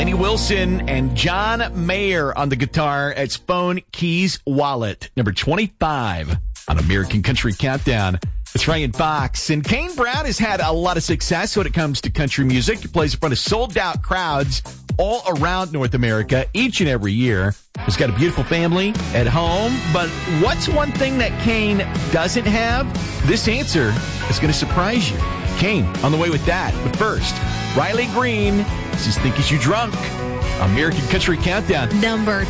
Kenny Wilson and John Mayer on the guitar. It's Phone, Keys, Wallet, number 25 on American Country Countdown. It's Ryan Fox. And Kane Brown has had a lot of success when it comes to country music. He plays in front of sold-out crowds all around North America each and every year. He's got a beautiful family at home. But what's one thing that Kane doesn't have? This answer is going to surprise you. Kane on the way with that. But first, Riley Green, this is Think Is You Drunk, American Country Countdown. Number